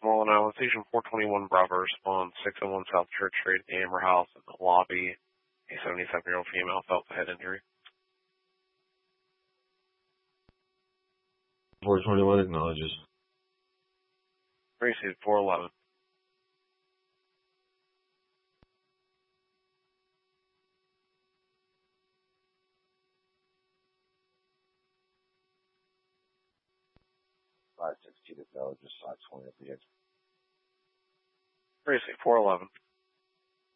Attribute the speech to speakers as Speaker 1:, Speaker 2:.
Speaker 1: Long Island, Station 421 Bravo, respond 601 South Church Street, Amber House, in the lobby. A 77-year-old female felt a head injury.
Speaker 2: 421 acknowledges.
Speaker 1: Received 411.
Speaker 2: Acknowledges 520 at the edge.
Speaker 1: Received 411.